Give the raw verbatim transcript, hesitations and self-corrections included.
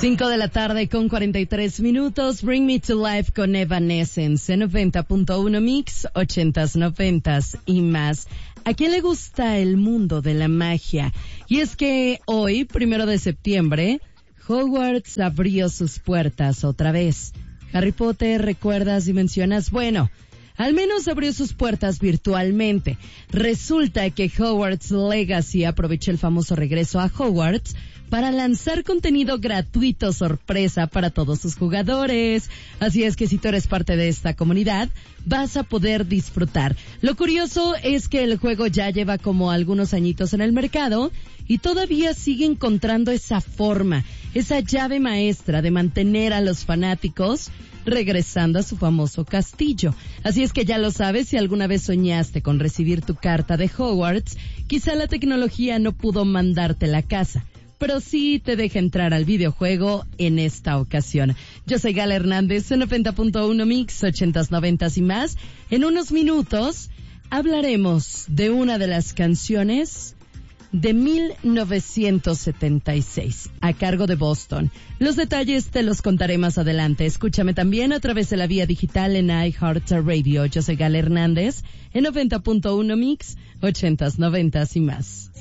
Cinco de la tarde con cuarenta y tres minutos. Bring Me to Life con Evanescence en noventa punto uno Mix, ochentas, noventas y más. ¿A quién le gusta el mundo de la magia? Y es que hoy, primero de septiembre, Hogwarts abrió sus puertas otra vez. Harry Potter, ¿recuerdas y mencionas? Bueno, al menos abrió sus puertas virtualmente. Resulta que Hogwarts Legacy aprovechó el famoso regreso a Hogwarts para lanzar contenido gratuito sorpresa para todos sus jugadores. Así es que si tú eres parte de esta comunidad, vas a poder disfrutar. Lo curioso es que el juego ya lleva como algunos añitos en el mercado y todavía sigue encontrando esa forma, esa llave maestra de mantener a los fanáticos regresando a su famoso castillo. Así es que ya lo sabes, si alguna vez soñaste con recibir tu carta de Hogwarts, quizá la tecnología no pudo mandarte la casa, pero sí te deja entrar al videojuego en esta ocasión. Yo soy Gala Hernández, en noventa punto uno Mix, ochentas, noventas y más. En unos minutos hablaremos de una de las canciones de mil novecientos setenta y seis, a cargo de Boston. Los detalles te los contaré más adelante. Escúchame también a través de la vía digital en iHeartRadio. Yo soy Gala Hernández, en noventa punto uno Mix, ochentas, noventas y más.